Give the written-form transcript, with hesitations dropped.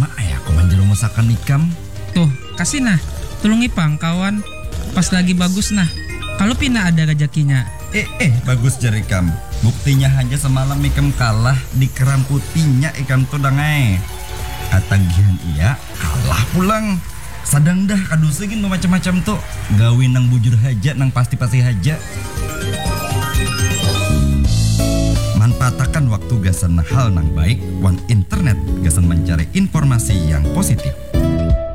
mak ya aku manjalo masakan ikam. Tuh, kasih nah. Tolong ipang kawan. Pas lagi bagus nah. Kalau pina ada rezekinya. Bagus jari ikam. Buktinya hanya semalam ikam kalah di keram putihnya ikam tuh dangai. Atagihan iya kalah pulang. Sadang dah kadu segin macam-macam tuh. Gawin nang bujur haja nang pasti-pasti haja. Manfaatkan waktu gasan hal nang baik. Wan internet gasan mencari informasi yang positif.